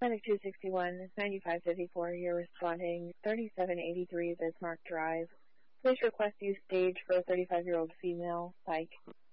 Clinic 261, 9554, you're responding 3783 Bismarck Drive. Please request use stage for a 35-year-old female, psych.